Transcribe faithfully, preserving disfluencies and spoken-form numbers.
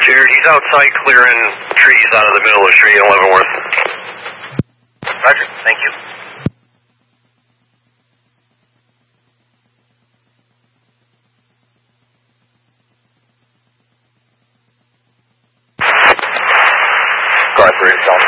Jared, he's outside clearing trees out of the middle of the street in Leavenworth. Roger, thank you. Car three,